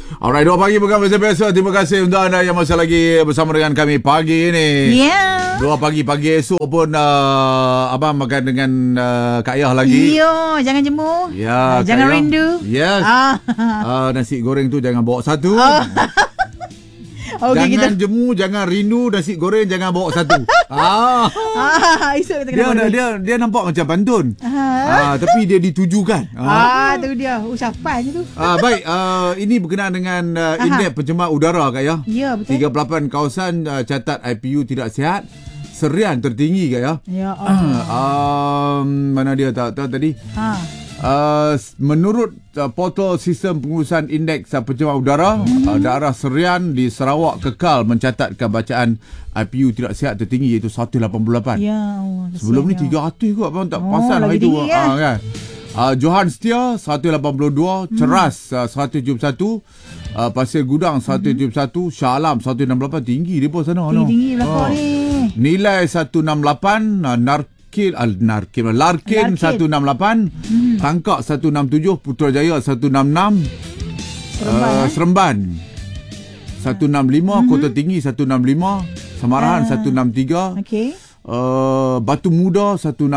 Alright, 2 pagi bukan biasa-biasa. Terima kasih untuk anda yang masih lagi bersama dengan kami pagi ini. Ya. 2 pagi esok pun abang makan dengan Kak Yah lagi. Ya, jangan jemu. Ya, jangan Kak Yah. rindu. Yes. Nasi goreng tu jangan bawa satu. Okay, jangan jemu, jangan rindu, nasi goreng jangan bawa satu. Esok kita kena Dia nampak macam pantun. Tapi dia ditujukan. Tu dia ucapan tu. Baik, ini berkenaan dengan indeks pencemar udara Kak Yah. Ya, betul. 38 kawasan catat IPU tidak sihat. Serian tertinggi Kak Yah. Ya. Mana dia tahu tadi? Menurut portal sistem pengurusan indeks pencemar udara, daerah Serian di Sarawak kekal mencatatkan bacaan IPU tidak sihat tertinggi iaitu 188. Ya, Sebelum ni 300 kot abang tak perasan hari tu. Kan? Johan Setia 182, Ceras 171, Pasir Gudang 171, Shah Alam 168. Tinggi dia pun sana. Tinggi belakang ni. Nilai 168, Larkin 168, Tangkak 167, Putrajaya 166, Seremban 165, Kota Tinggi 165, Samarahan 163, Batu Muda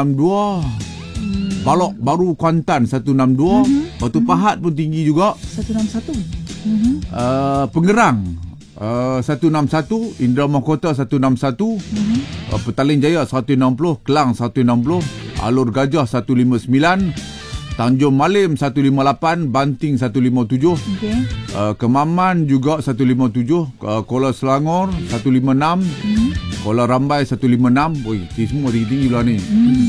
162, Balok Baru Kuantan 162, Batu Pahat pun tinggi juga 161. Pengerang 161, Indra Mahkota 161, Petaling Jaya 160, Kelang 160, Alor Gajah 159, Tanjung Malim 158, Banting 157, Kemaman juga 157, Kuala Selangor 156, Kuala Rambai 156. Oi, semua tinggi-tinggi belah ni.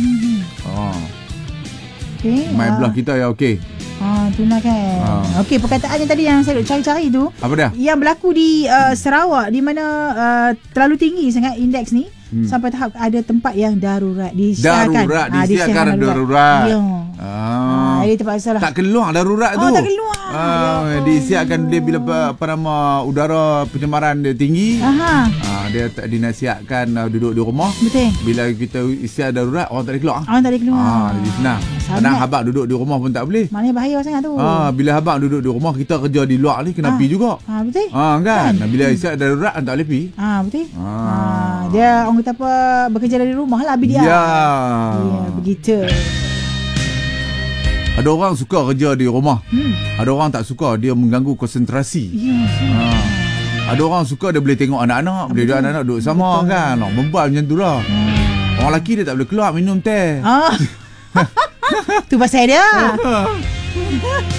Main belah kita ya okey. Itulah kan. Okey, perkataan yang tadi yang saya cari-cari tu. Apa dia? Yang berlaku di Sarawak, di mana terlalu tinggi sangat indeks ni. Sampai tahap ada tempat yang darurat disiarkan. Disiarkan darurat. Ya. Dia terpaksa lah. Tak keluar darurat tu. Tak keluar. Disiarkan dia bila udara pencemaran dia tinggi. Dia tak dinasihatkan duduk di rumah. Betul. Bila kita isiar darurat, orang tak boleh keluar. Orang tak boleh keluar. Jadi senang. Kadang habang duduk di rumah pun tak boleh. Maknanya bahaya sangat tu. Bila habang duduk di rumah, kita kerja di luar ni kena pergi juga. Betul. Kan? Bila isiar darurat, tak boleh pergi. Betul. Dia orang kata apa, bekerja dari rumah lah dia. Ya, begitu. Ada orang suka kerja di rumah. Ada orang tak suka, dia mengganggu konsentrasi. Ada orang suka dia boleh tengok anak-anak, boleh duduk anak-anak duduk sama. Betul. Kan. Bebal macam tu lah. Orang lelaki dia tak boleh keluar minum teh. Tu pasal dia.